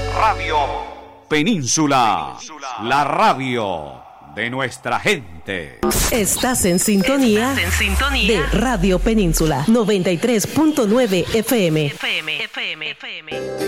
Radio Península, la radio de nuestra gente. Estás en sintonía de Radio Península 93.9 FM.